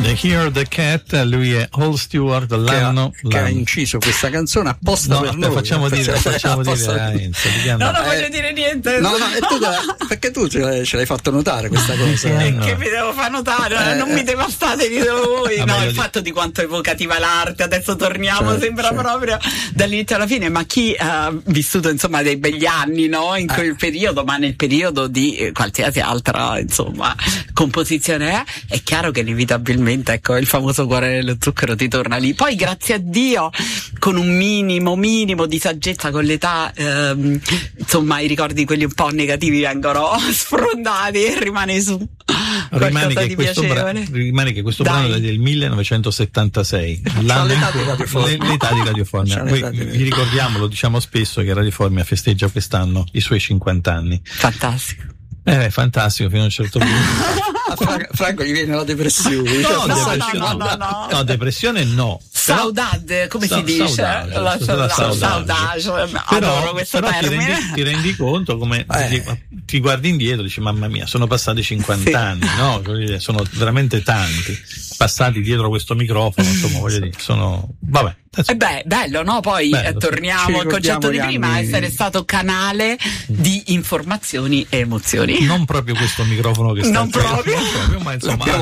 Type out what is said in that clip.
The Hear the Cat, lui è Hall Stewart, che ha inciso questa canzone apposta per noi. Facciamo dire no, non voglio dire niente. No, perché tu ce l'hai fatto notare questa cosa. Che mi devo far notare? Non mi devastate, ditelo voi. Il fatto di quanto è evocativa l'arte, adesso torniamo, sembra proprio dall'inizio alla fine, ma chi ha vissuto insomma dei begli anni, no? In quel periodo, ma nel periodo di qualsiasi altra insomma composizione è chiaro che inevitabilmente, ecco, il famoso Cuore dello zucchero ti torna lì. Poi grazie a Dio, con un minimo di saggezza con l'età, insomma i ricordi quelli un po' negativi vengono sfrondati e rimane su qualcosa di piacevole. Rimane che questo brano è del 1976, l'età di Radio Formia. Vi ricordiamo, lo diciamo spesso, che Radio Formia festeggia quest'anno i suoi 50 anni. Fantastico. Fantastico fino a un certo punto. A Franco gli viene la depressione. No, depressione no. Saudade, come si dice? Saudade. Adoro questo termine. Ti rendi conto come ti guardi indietro e dici mamma mia, sono passati 50 anni, no? Sono veramente tanti passati dietro questo microfono, insomma, voglio dire, sono vabbè. Bello, no? Poi torniamo al concetto di prima, essere stato canale di informazioni e emozioni. Non proprio questo microfono che sta non proprio, ma insomma